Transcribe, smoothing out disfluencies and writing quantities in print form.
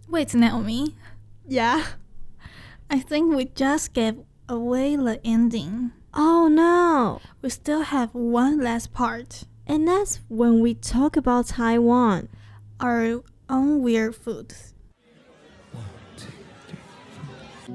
Wait, Naomi. Yeah. I think we just gave away the ending. Oh no. We still have one last part. And that's when we talk about Taiwan. Our own weird foods.